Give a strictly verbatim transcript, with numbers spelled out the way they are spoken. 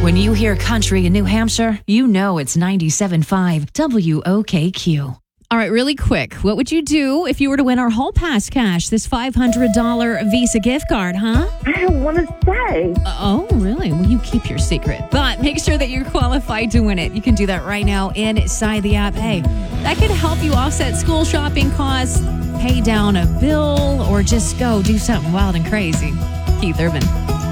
When you hear country in New Hampshire, you know it's ninety-seven point five W O K Q. All right, really quick. What would you do if you were to win our Hall Pass cash, this five hundred dollars Visa gift card, huh? I don't want to say. Oh, really? Well, you keep your secret. But make sure that you're qualified to win it. You can do that right now inside the app. Hey, that could help you offset school shopping costs, pay down a bill, or just go do something wild and crazy. Keith Urban.